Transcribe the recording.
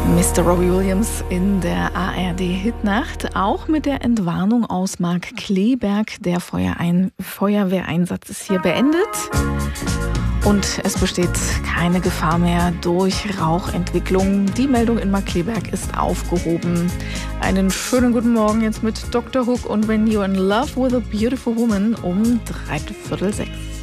Mr. Robbie Williams in der ARD-Hitnacht, auch mit der Entwarnung aus Markkleeberg. Der Feuerwehreinsatz ist hier beendet und es besteht keine Gefahr mehr durch Rauchentwicklung. Die Meldung in Markkleeberg ist aufgehoben. Einen schönen guten Morgen jetzt mit Dr. Hook und When You're in Love with a Beautiful Woman um 5:45.